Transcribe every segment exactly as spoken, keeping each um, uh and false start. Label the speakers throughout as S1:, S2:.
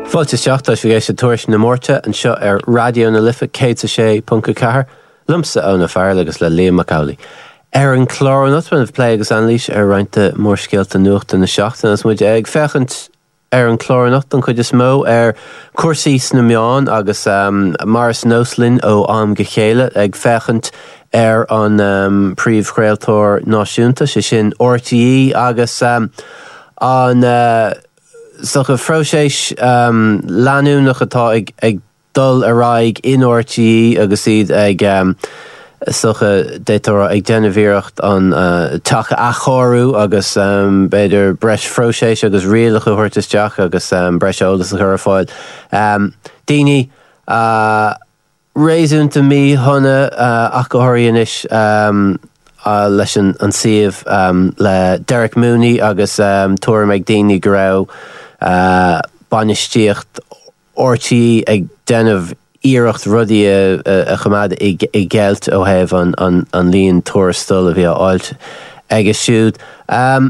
S1: Fáilte seachtas bhí sé tuairis na mórte an seo ar radio na lifa cé a sé punca cahar, lumsa ó na fearr agus le Liam Macaulay. Ar an chlóranot man bhlé agus anlís ar roinnta mór scialta nuachta na seachtain as muid ag fechant ar an chlóranot an chuid is mó ar cuasaí na meán agus um, Maris Noslin ó am go chéile ag fechant ar an um, príomhchréaltóir náisiúnta sé sin R T E agus um, an uh, socha froiséis um, leanúnach atá ag, ag dul aráig in R T E agus iad ag um, socha déitar ag denmhíocht an uh, tacha a chorú agus um, beidir breis froiséis agus rialach a thuirteteach agus um, breis ólas a chur fáil. Um, Daoine uh, réúnta mí thuna uh, ach go thuiríonis um, uh, leis an, an siomh um, le Derek Mooney agus um, tuair meid daoine go raibh uh, banistíocht R T E ag denmh íireacht rudaí a, a, a chumad i, i geilt ó thaobh an, an, an líon tuairistal a bhí áilt ag siúd. Um,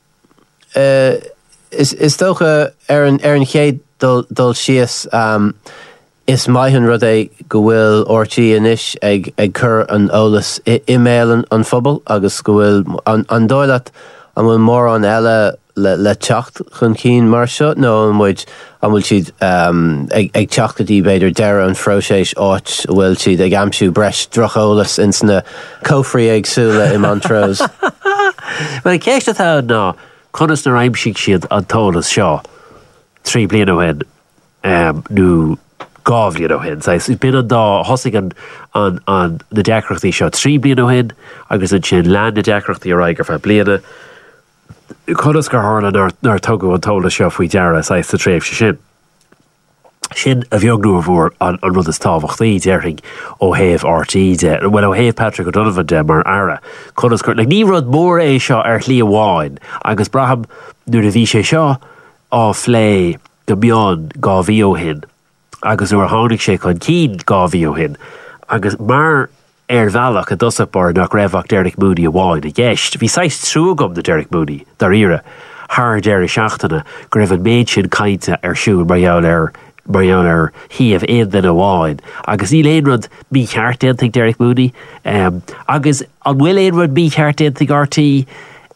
S1: uh, is, is dócha ar an, ar an chéad dul, dul sios um, is maithin rud é go bhfuil R T E inis ag, ag cur an ólas email an, an phobal agus go bhfuil an, an dóileat an bhfuil mór an eile le, le teacht chun cín mar seo nó an muid an bhfuil siad um, ag, ag teachtatí beidir deire an froiséis áit bhfuil siad ag amsú breis drocholalas in sna cófraí agsúla i Montrose.
S2: Well, céiste tá ná conas na raimsíigh siad an tólas seo trí bliain ó hen um, nó gá bliain ó hen. Sais bin an dá thosaigh an, an, an na deacrachtaí seo trí bliain ó hen agus an sin lean na deacrachtaí a raigur fe bliana. Conas gur hála nar tugadh an tóla seo faoi deara sais sa tréimh se sin. Sin a bheognú a bhór an, an rud is tábhachtaí dearthing ó thaobh R T E de, well ó thaobh Patrick O'Donovan de mar ara. Conas gur, like, ní rud mór é seo ar chlí amháin agus braham nuair a bhí sé seo á phlé go meán gá bhí ó hin agus nuair a tháinig sé chun cín gá bhí ó hin agus mar ar bhealach a dosapar nach raibhach Derek Mooney a bháin a gceist. Bhí seis trúgam na Derek Mooney dar ire thar deir seachtainna go raibh an méid sin cainte ar siún mar dheall ar mar dheall ar híomh éon den a bháin agus í léon rud mí cheart déantaigh Derek Mooney um, agus an bhfuil éon rud mí cheart déantaigh R T E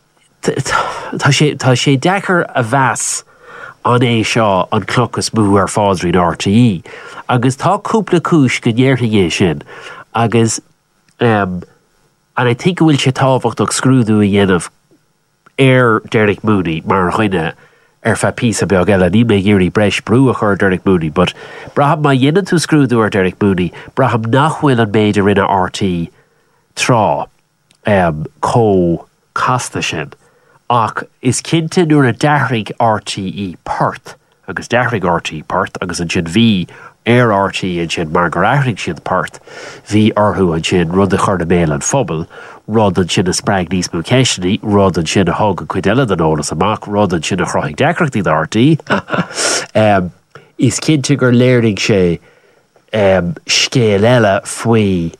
S2: tá sé tá sé dechar a bheas an é seo an clochas mú ar fádraí R T E agus tá cúpla cúis go dnéirthaigh é sin agus Um, and I think bhfuil sé tábhacht ag scrúdú a dhéanamh ar Derek Mooney mar chuine ar fe písa beag eile ní mé géirí breis brú a chur Derek Mooney, but braham má dhéanann tú scrúdú ar Derek Mooney, braham nachhfuil an méidir rinne R T E trá um, có casta sin ach is cinnte nuair a dearrig R T E Perth agus dearrig R T E Perth agus an sin bhí ar R T E an sin mar gur aithrig siad Perth bhí orthú an sin rud a chuir na méil an phobal rud an sin a sppraag níos mú ceisinaí rud an sin a thug a cuid eile den ólas amach rud an sin a chroigh deacrachtaí de R T E um, is cinnte gur léirigh sé um, scéal eile faoi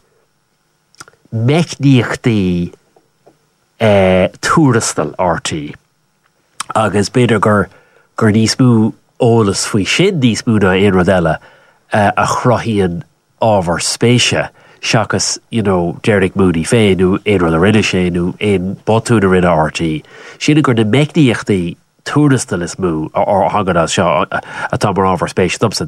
S2: meicníochtaí uh, túrastal R T E agus beidir gur gur níos mú ólas faoi sin níos mú na aon rud eile Uh, a chrothíonn ábhar spéise seachas, you know, Derek Mooney féin nó éon rud a rinne sé nó éon botún a rinne R T E. Sinna gur na meicníochtaí túrastal is mú á hagad seo atá mar ábhar spéise